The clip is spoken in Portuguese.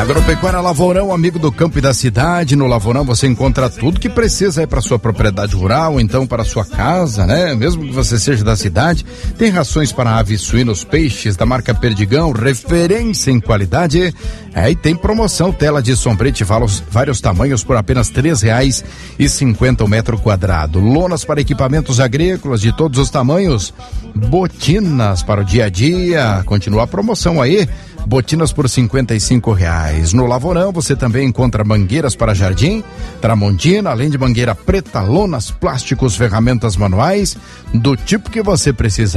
Agropecuária Lavourão, amigo do campo e da cidade. No Lavourão você encontra tudo que precisa aí para sua propriedade rural, ou então para sua casa, né? Mesmo que você seja da cidade, tem rações para aves, suínos, peixes da marca Perdigão, referência em qualidade. E tem promoção, tela de sombrete, vários tamanhos por apenas R$3,50 o metro quadrado. Lonas para equipamentos agrícolas de todos os tamanhos, botinas para o dia a dia. Continua a promoção aí. Botinas por R$55. No Lavourão você também encontra mangueiras para jardim, Tramontina, além de mangueira preta, lonas, plásticos, ferramentas manuais, do tipo que você precisa.